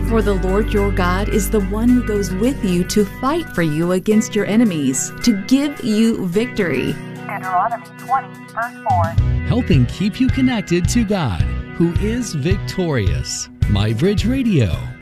For the Lord your God is the one who goes with you to fight for you against your enemies, to give you victory. Deuteronomy 20, verse 4. Helping keep you connected to God, who is victorious. MyBridge Radio.